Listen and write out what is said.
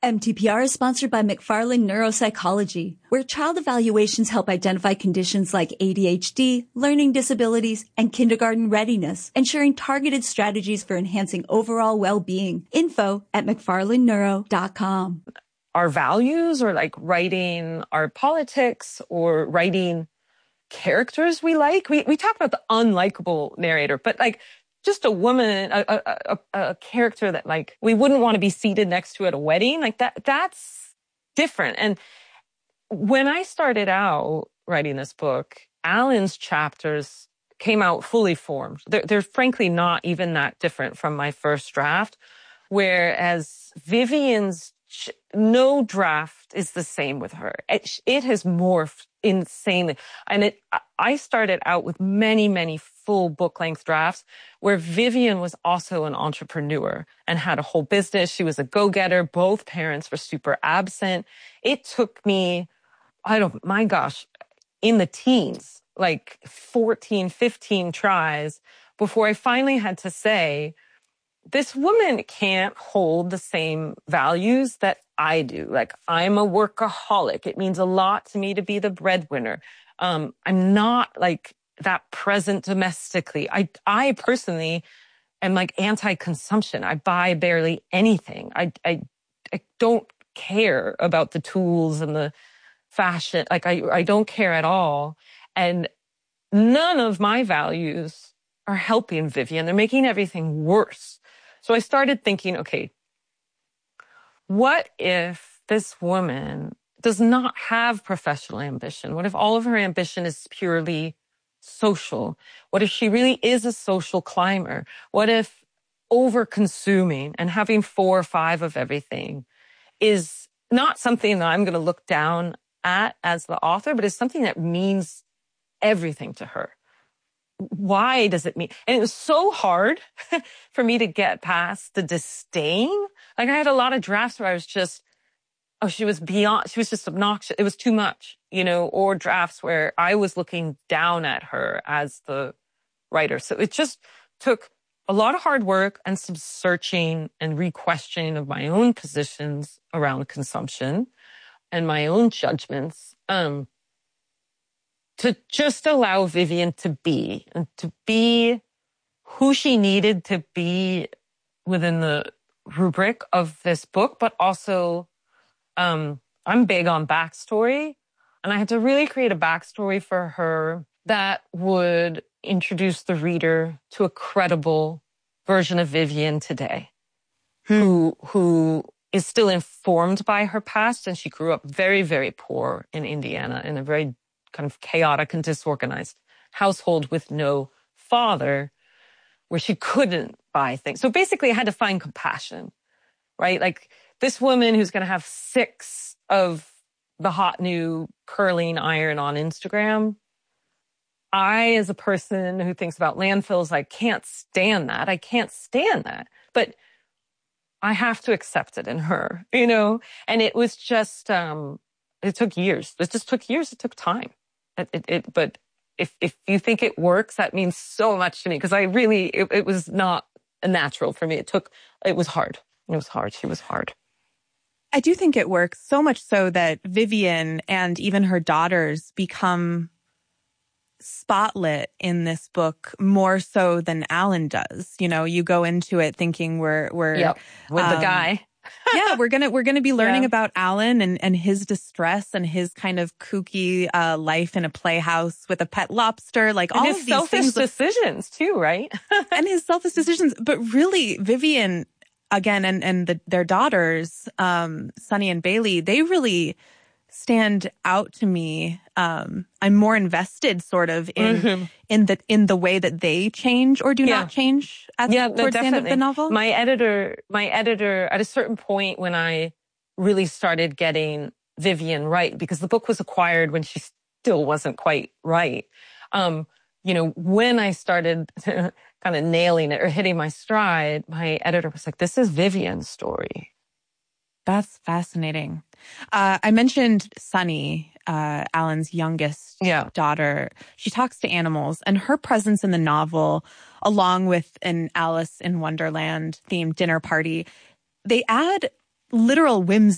MTPR is sponsored by McFarland Neuropsychology, where child evaluations help identify conditions like ADHD, learning disabilities, and kindergarten readiness, ensuring targeted strategies for enhancing overall well-being. Info at McFarlandNeuro.com. Our values, or like writing our politics, or writing characters we like. We talk about the unlikable narrator, but like just a woman, a character that like we wouldn't want to be seated next to at a wedding, like that's different. And when I started out writing this book, Alan's chapters came out fully formed. They're frankly not even that different from my first draft, whereas Vivian's no draft is the same with her. It has morphed insanely. And I started out with many, many full book-length drafts where Vivian was also an entrepreneur and had a whole business. She was a go-getter. Both parents were super absent. It took me, in the teens, like 14, 15 tries before I finally had to say, this woman can't hold the same values that I do. Like, I'm a workaholic. It means a lot to me to be the breadwinner. I'm not like that present domestically. I personally am like anti-consumption. I buy barely anything. I don't care about the tools and the fashion. Like, I don't care at all. And none of my values are helping Vivian. They're making everything worse. So I started thinking, okay, what if this woman does not have professional ambition? What if all of her ambition is purely social? What if she really is a social climber? What if over-consuming and having 4 or 5 of everything is not something that I'm going to look down at as the author, but is something that means everything to her? Why does it mean? And it was so hard for me to get past the disdain. Like, I had a lot of drafts where I was just, she was just obnoxious. It was too much, or drafts where I was looking down at her as the writer. So it just took a lot of hard work and some searching and re-questioning of my own positions around consumption and my own judgments. To just allow Vivian to be who she needed to be within the rubric of this book, but also I'm big on backstory, and I had to really create a backstory for her that would introduce the reader to a credible version of Vivian today, who is still informed by her past, and she grew up very, very poor in Indiana in a very kind of chaotic and disorganized household with no father, where she couldn't buy things. So basically I had to find compassion, right? Like, this woman who's going to have 6 of the hot new curling iron on Instagram. I, as a person who thinks about landfills, I can't stand that. I can't stand that. But I have to accept it in her, And it was just, it took years. It just took years. It took time. But if you think it works, that means so much to me, because it was not a natural for me. It was hard. It was hard. She was hard. I do think it works, so much so that Vivian and even her daughters become spotlit in this book more so than Alan does. You go into it thinking we're with the guy. Yeah, we're gonna be learning about Alan and his distress and his kind of kooky life in a playhouse with a pet lobster, like all of these selfish decisions too, right? And his selfish decisions. But really, Vivian, again, and their daughters, Sunny and Bailey, they really stand out to me. I'm more invested sort of in the way that they change or do not change towards the end of the novel. My editor at a certain point, when I really started getting Vivian right, because the book was acquired when she still wasn't quite right. When I started kind of nailing it or hitting my stride, my editor was like, this is Vivian's story. That's fascinating. I mentioned Sunny, Alan's youngest daughter. She talks to animals, and her presence in the novel, along with an Alice in Wonderland themed dinner party, they add literal whimsy